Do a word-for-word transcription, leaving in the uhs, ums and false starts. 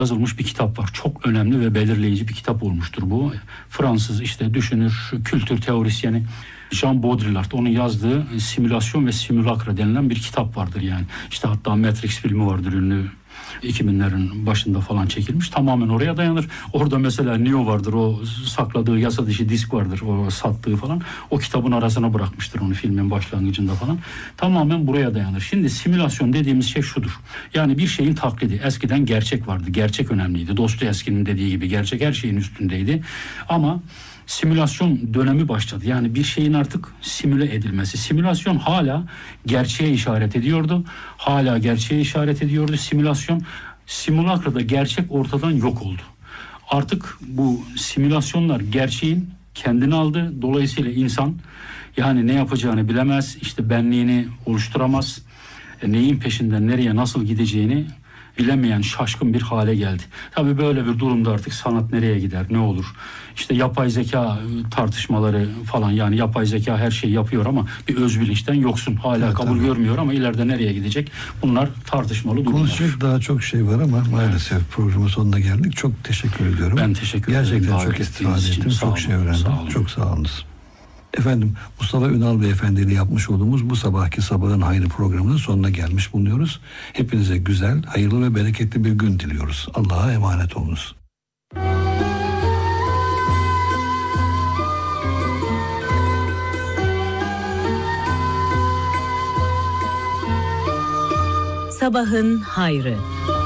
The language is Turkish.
yazılmış bir kitap var. Çok önemli ve belirleyici bir kitap olmuştur bu. Fransız işte düşünür, kültür teorisyeni Jean Baudrillard, onun yazdığı Simülasyon ve Simülakra denilen bir kitap vardır yani. İşte hatta Matrix filmi vardır, ünlü iki binlerin başında falan çekilmiş. Tamamen oraya dayanır. Orada mesela Neo vardır, o sakladığı yasa dışı disk vardır, o sattığı falan. O kitabın arasına bırakmıştır onu filmin başlangıcında falan. Tamamen buraya dayanır. Şimdi simülasyon dediğimiz şey şudur. Yani bir şeyin taklidi. Eskiden gerçek vardı. Gerçek önemliydi. Dostoyevski'nin dediği gibi gerçek her şeyin üstündeydi. Ama simülasyon dönemi başladı. Yani bir şeyin artık simüle edilmesi. Simülasyon hala gerçeğe işaret ediyordu. Hala gerçeğe işaret ediyordu simülasyon. Simülakrada gerçek ortadan yok oldu. Artık bu simülasyonlar gerçeğin kendini aldı. Dolayısıyla insan yani ne yapacağını bilemez. İşte benliğini oluşturamaz. E, neyin peşinden nereye nasıl gideceğini bilemeyen, şaşkın bir hale geldi. Tabii böyle bir durumda artık sanat nereye gider, ne olur? İşte yapay zeka tartışmaları falan, yani yapay zeka her şeyi yapıyor ama bir öz bilinçten yoksun. Hala evet, kabul tabii. görmüyor ama ileride nereye gidecek? Bunlar tartışmalı durumlar. Konuşacak daha çok şey var ama maalesef evet. Programın sonuna geldik. Çok teşekkür ediyorum. Ben teşekkür ederim. Gerçekten çok istifade ettim. Çok olun, şey öğrendim. Sağ çok sağ olunuz. Efendim, Mustafa Ünal Beyefendi ile yapmış olduğumuz bu sabahki Sabahın Hayrı programının sonuna gelmiş bulunuyoruz. Hepinize güzel, hayırlı ve bereketli bir gün diliyoruz. Allah'a emanet olunuz. Sabahın Hayrı.